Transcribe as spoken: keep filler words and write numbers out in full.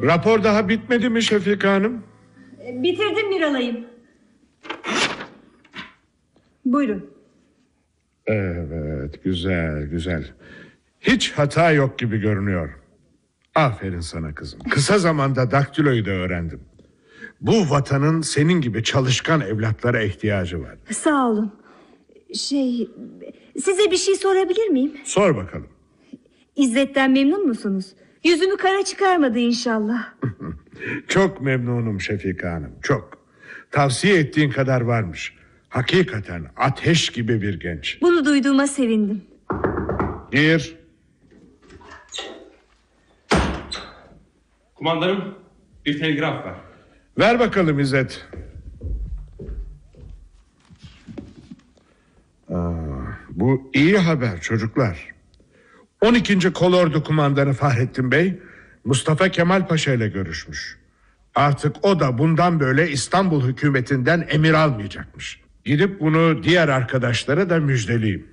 Rapor daha bitmedi mi Şefika Hanım? Bitirdim Miralay'ım. Buyurun. Evet, güzel güzel. Hiç hata yok gibi görünüyor. Aferin sana kızım. Kısa zamanda daktiloyu da öğrendim. Bu vatanın senin gibi çalışkan evlatlara ihtiyacı var. Sağ olun. Şey, size bir şey sorabilir miyim? Sor bakalım. İzzet'ten memnun musunuz? Yüzümü kara çıkarmadı inşallah. Çok memnunum Şefika Hanım, çok. Tavsiye ettiğin kadar varmış. Hakikaten ateş gibi bir genç. Bunu duyduğuma sevindim. Gir. Kumandanım, bir telgraf var. Ver bakalım İzzet. Aa, bu iyi haber çocuklar. on ikinci Kolordu Kumandanı Fahrettin Bey Mustafa Kemal Paşa ile görüşmüş. Artık o da bundan böyle İstanbul hükümetinden emir almayacakmış. Gidip bunu diğer arkadaşlara da müjdeleyeyim.